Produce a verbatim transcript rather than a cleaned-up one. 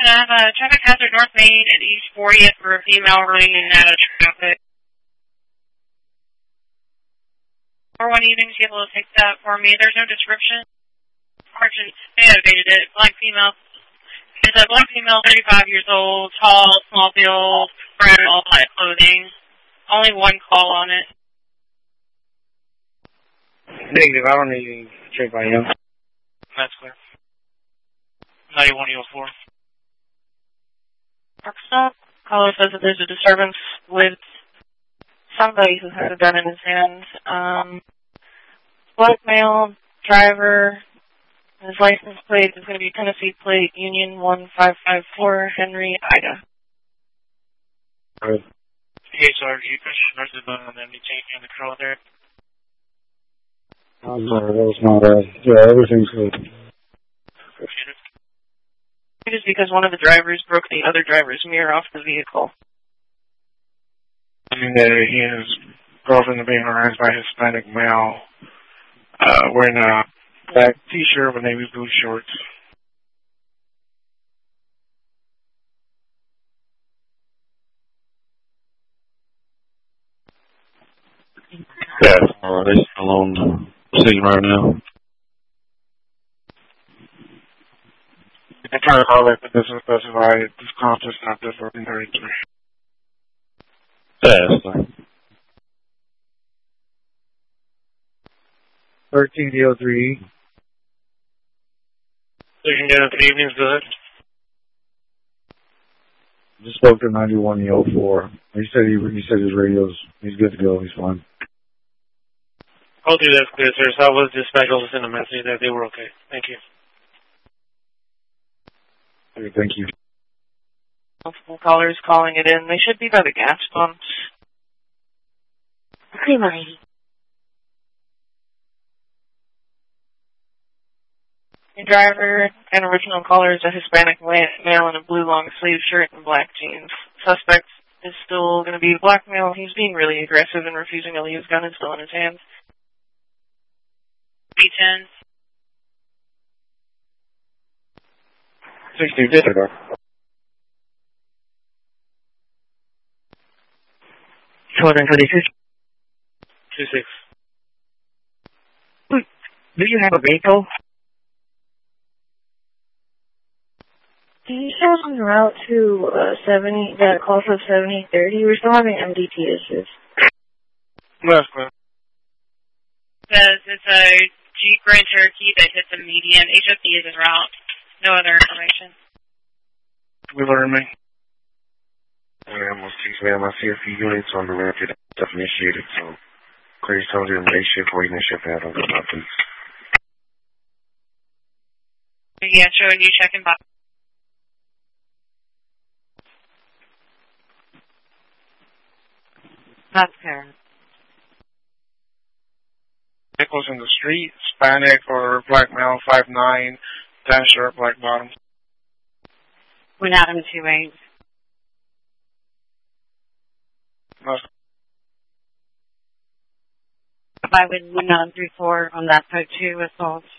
I have a traffic hazard North Main at East fortieth for a female running in and out of traffic. Or one evening, she able to take that for me. There's no description. Sergeant notated it. Black female. It's a black female, thirty-five years old, tall, small build, brown, all black clothing. Only one call on it. Negative. I don't need any check by you. That's clear. ninety-one E O four. Stop. Caller says that there's a disturbance with somebody who has a gun in his hand. Um, black male driver. His license plate is going to be Tennessee plate Union one five five four Henry Ida. Good. Hey, Sarge, you pushed north of the M D T on the control there. I'm sorry, that was my bad. Yeah, everything's good. It is because one of the drivers broke the other driver's mirror off the vehicle. And uh, his girlfriend being harassed by a Hispanic male uh, wearing a black t-shirt with navy blue shorts. Yeah, uh, they're still on the scene right now. I'm trying to call it, but this is specified. This call just stopped at fourteen thirty-three. Yeah, that's fine. thirteen D O three. Station General, good evening, go ahead. Just spoke to ninety-one E O four. He said he, he said his radio's, he's good to go, he's fine. I'll do that, clear, sir. So I was dispatched to send a message that they were okay. Thank you. Okay, thank you. Multiple callers calling it in. They should be by the gas pumps. Okay, Marty. The driver and original caller is a Hispanic male in a blue long sleeve shirt and black jeans. Suspect is still going to be a black male. He's being really aggressive and refusing to leave. His gun is still in his hands. B ten. sixty disregard. two twenty-six. two six. Do you have a vehicle? He shows on route to uh, seventy, that calls up seventy thirty. We're still having M D T issues. That's clear. Says it's a Jeep Grand Cherokee that hit the median. H O P is en route. No other information. We learn me. Yeah, I'm on six, ma'am. I see a few units on the route that stuff initiated, so clear told them day shift or evening shift out on the mountains. Yeah, showing you checking box. That's Karen. Vehicles in the street, Hispanic or black male, five nine, tan shirt, black bottom. One Adam two eight. Five one nine three four on that code two assault.